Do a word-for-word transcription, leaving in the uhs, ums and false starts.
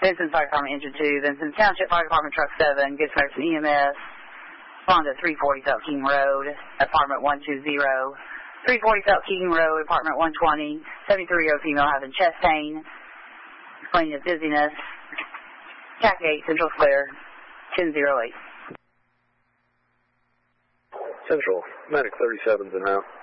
Vincent Fire Department, Engine two. Vincent Township Fire Department, Truck seven. Good fire from E M S. Respond to three forty South King Road, apartment one two zero. three forty South King Road, apartment one twenty. seventy-three-year-old female having chest pain. Explaining his dizziness. Jack eight, Central Square, ten oh eight. Central, Medic thirty-seven's in now.